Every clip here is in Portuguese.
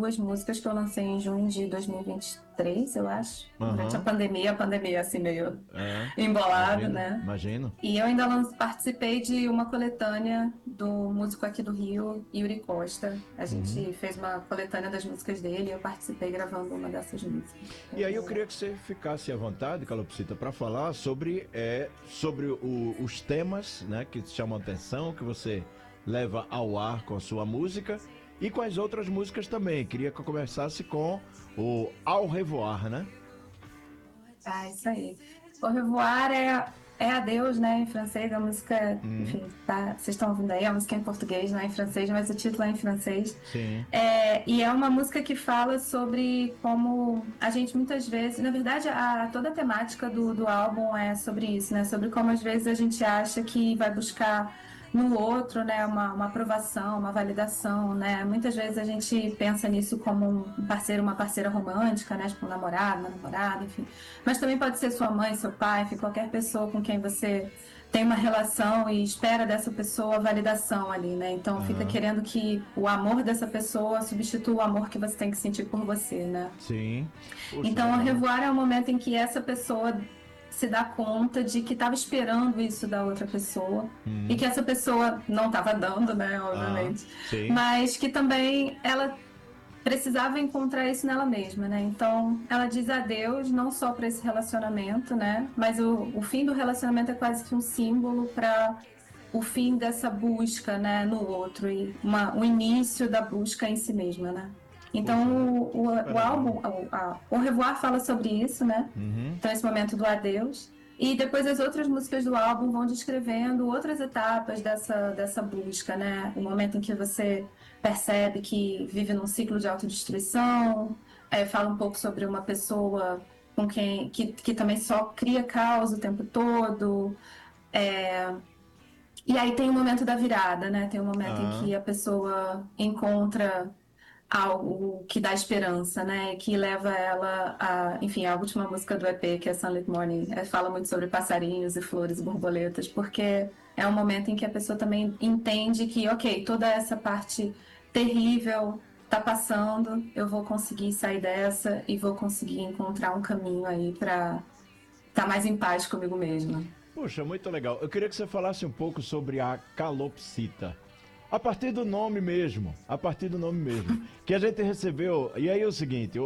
duas músicas que eu lancei em junho de 2023, eu acho. Durante Aham. a pandemia assim meio É. embolado, Imagino, né? imagino. E eu ainda participei de uma coletânea do músico aqui do Rio, Yuri Costa. A Uhum. gente fez uma coletânea das músicas dele e eu participei gravando uma dessas músicas. E aí eu queria que você ficasse à vontade, Calopsita, para falar sobre os temas, né, que te chamam a atenção, que você leva ao ar com a sua música e com as outras músicas também. Queria que eu começasse com o Au Revoir, né? Ah, isso aí. Au revoir é adeus, né, em francês. A música, Uhum. enfim, tá, vocês estão ouvindo aí, a música é em português, não é em francês, mas o título é em francês. Sim. E é uma música que fala sobre como a gente muitas vezes, na verdade, toda a temática do álbum é sobre isso, né? Sobre como às vezes a gente acha que vai buscar no outro, né, uma aprovação, uma validação, né? Muitas vezes a gente pensa nisso como um parceiro, uma parceira romântica, né? Tipo um namorado, uma namorada, enfim. Mas também pode ser sua mãe, seu pai, enfim, qualquer pessoa com quem você tem uma relação e espera dessa pessoa a validação ali, né? Então fica Aham. querendo que o amor dessa pessoa substitua o amor que você tem que sentir por você, né? Sim. Puxa, Então, o legal. revoar é o momento em que essa pessoa se dá conta de que estava esperando isso da outra pessoa e Uhum. que essa pessoa não estava dando, né, Ah, obviamente, sim. mas que também ela precisava encontrar isso nela mesma, né? Então, ela diz adeus não só para esse relacionamento, né? Mas o fim do relacionamento é quase que um símbolo para o fim dessa busca, né, no outro e o início da busca em si mesma, né? Poxa, Então, super o legal. álbum, o Revoar fala sobre isso, né? Uhum. Então, esse momento do adeus. E depois as outras músicas do álbum vão descrevendo outras etapas dessa busca, né? O momento em que você percebe que vive num ciclo de autodestruição, fala um pouco sobre uma pessoa com quem que também só cria caos o tempo todo. É, e aí tem o momento da virada, né? Tem o momento em Ah, que a pessoa encontra algo que dá esperança, né? Que leva ela a, enfim, a última música do EP, que é Sunlit Morning, fala muito sobre passarinhos e flores e borboletas, porque é um momento em que a pessoa também entende que, ok, toda essa parte terrível tá passando, eu vou conseguir sair dessa e vou conseguir encontrar um caminho aí para estar mais em paz comigo mesma. puxa, muito legal. Eu queria que você falasse um pouco sobre a calopsita. A partir do nome mesmo, a partir do nome mesmo, que a gente recebeu. E aí é o seguinte,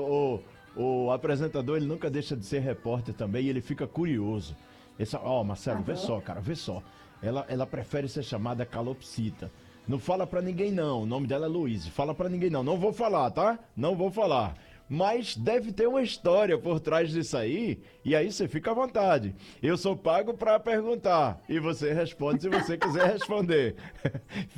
o apresentador ele nunca deixa de ser repórter também e ele fica curioso. Ó, Marcelo, vê Aham. só, cara, vê só. Ela prefere ser chamada calopsita. Não fala pra ninguém não, o nome dela é Luíse. Fala pra ninguém não, não vou falar, tá? Não vou falar. Mas deve ter uma história por trás disso aí, e aí você fica à vontade. Eu sou pago pra perguntar, e você responde se você quiser responder.